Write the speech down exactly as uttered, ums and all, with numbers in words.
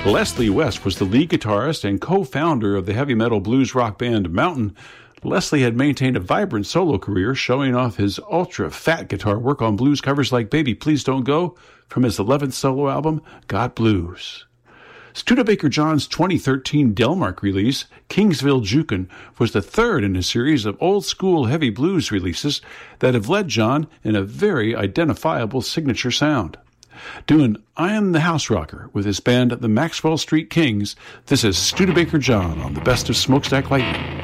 Leslie West was the lead guitarist and co-founder of the heavy metal blues rock band Mountain. Leslie had maintained a vibrant solo career, showing off his ultra-fat guitar work on blues covers like Baby Please Don't Go from his eleventh solo album, Got Blues. Studebaker John's twenty thirteen Delmark release, Kingsville Jukin', was the third in a series of old-school heavy blues releases that have led John in a very identifiable signature sound. Doing I Am the House Rocker with his band the Maxwell Street Kings, this is Studebaker John on the Best of Smokestack Lightning.